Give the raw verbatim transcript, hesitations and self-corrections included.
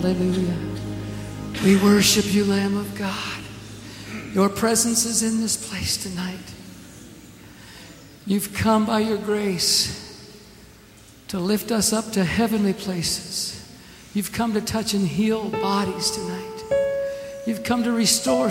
Hallelujah. We worship you, Lamb of God. Your presence is in this place tonight. You've come by your grace to lift us up to heavenly places. You've come to touch and heal bodies tonight. You've come to restore